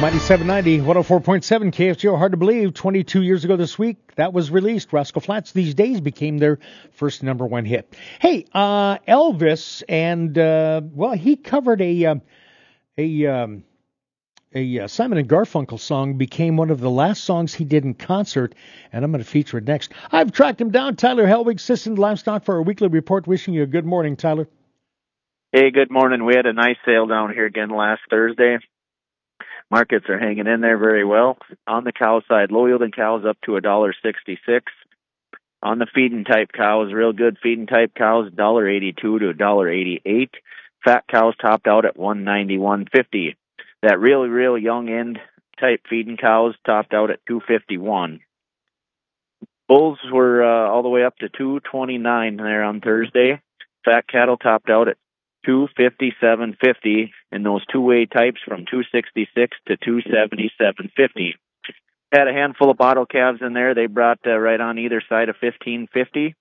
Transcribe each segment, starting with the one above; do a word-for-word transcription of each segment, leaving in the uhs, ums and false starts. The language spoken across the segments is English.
ninety-seven ninety, one oh four point seven K F G O. Hard to believe, twenty-two years ago this week, that was released. Rascal Flatts These Days became their first number one hit. Hey, uh, Elvis, and, uh, well, he covered a, uh, a, um, a uh, Simon and Garfunkel song, became one of the last songs he did in concert, and I'm going to feature it next. I've tracked him down. Tyler Helwig, Sisson Livestock, for our weekly report. Wishing you a good morning, Tyler. Hey, good morning. We had a nice sale down here again last Thursday. Markets are hanging in there very well. On the cow side, low-yielding cows up to one dollar sixty-six. On the feeding type cows, real good feeding type cows, one dollar eighty-two to one dollar eighty-eight. Fat cows topped out at one ninety-one fifty. That really, real young end type feeding cows topped out at two fifty-one. Bulls were uh, all the way up to two twenty-nine there on Thursday. Fat cattle topped out at two fifty-seven fifty, and those two-way types from two sixty-six to two seventy-seven fifty. Had a handful of bottle calves in there. They brought uh, right on either side of fifteen fifty.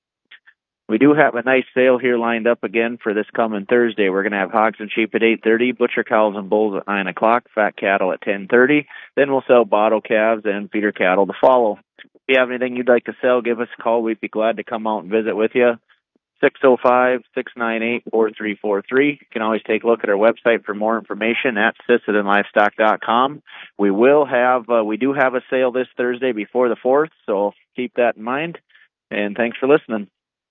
We do have a nice sale here lined up again for this coming Thursday. We're going to have hogs and sheep at eight thirty, butcher cows and bulls at nine o'clock, fat cattle at ten thirty. Then we'll sell bottle calves and feeder cattle to follow. If you have anything you'd like to sell, give us a call. We'd be glad to come out and visit with you. six oh five, six nine eight, four three four three. You can always take a look at our website for more information at sisseton livestock dot com. We will have, uh, we do have a sale this Thursday before the fourth, so keep that in mind. And thanks for listening.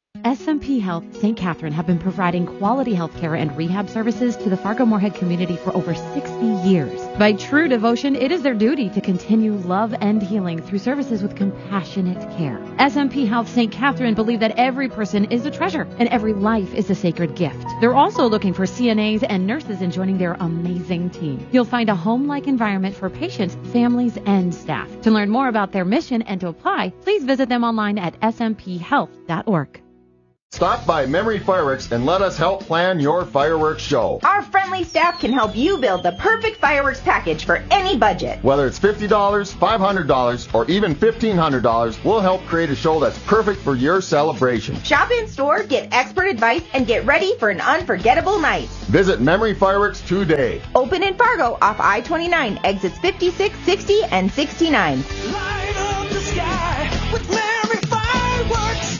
S M P Health Saint Catherine have been providing quality health care and rehab services to the Fargo-Moorhead community for over sixty years. By true devotion, it is their duty to continue love and healing through services with compassionate care. S M P Health Saint Catherine believe that every person is a treasure and every life is a sacred gift. They're also looking for C N As and nurses in joining their amazing team. You'll find a home-like environment for patients, families, and staff. To learn more about their mission and to apply, please visit them online at s m p health dot org. Stop by Memory Fireworks and let us help plan your fireworks show. Our friendly staff can help you build the perfect fireworks package for any budget. Whether it's fifty dollars, five hundred dollars, or even fifteen hundred dollars, we'll help create a show that's perfect for your celebration. Shop in store, get expert advice, and get ready for an unforgettable night. Visit Memory Fireworks today. Open in Fargo off I twenty-nine, exits fifty-six, sixty, and sixty-nine. Light up the sky with Memory Fireworks.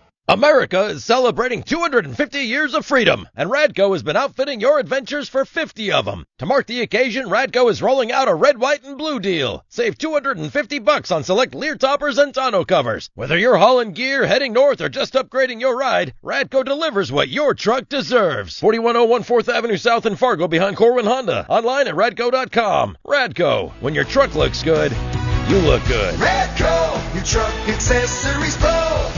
America is celebrating two hundred fifty years of freedom, and Radco has been outfitting your adventures for fifty of them. To mark the occasion, Radco is rolling out a red, white, and blue deal. Save two hundred fifty bucks on select Lear toppers and tonneau covers. Whether you're hauling gear, heading north, or just upgrading your ride, Radco delivers what your truck deserves. forty-one oh one fourth Avenue South in Fargo behind Corwin Honda. Online at radco dot com. Radco, when your truck looks good, you look good. Radco, your truck accessories pro.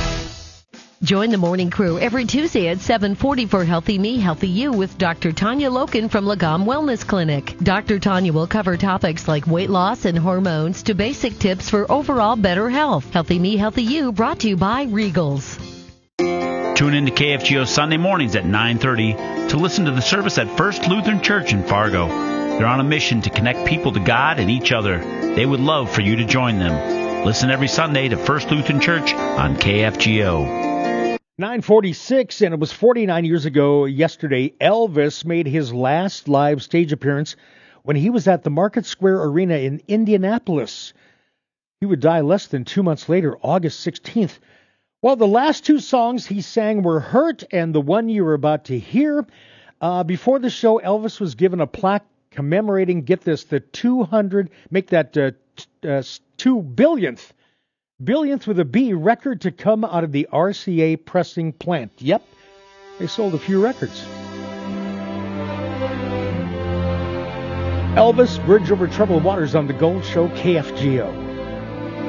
Join the morning crew every Tuesday at seven forty for Healthy Me, Healthy You with Doctor Tanya Loken from Lagom Wellness Clinic. Doctor Tanya will cover topics like weight loss and hormones to basic tips for overall better health. Healthy Me, Healthy You brought to you by Regals. Tune in to K F G O Sunday mornings at nine thirty to listen to the service at First Lutheran Church in Fargo. They're on a mission to connect people to God and each other. They would love for you to join them. Listen every Sunday to First Lutheran Church on K F G O. nine forty-six, and it was forty-nine years ago yesterday, Elvis made his last live stage appearance when he was at the Market Square Arena in Indianapolis. He would die less than two months later, August sixteenth. Well, the last two songs he sang were Hurt and the one you were about to hear. Uh, before the show, Elvis was given a plaque commemorating, get this, the two hundred, make that uh, t- uh, two billionth Billionth with a B record to come out of the R C A pressing plant. Yep, they sold a few records. Elvis, Bridge Over Troubled Waters on the Gold Show, K F G O.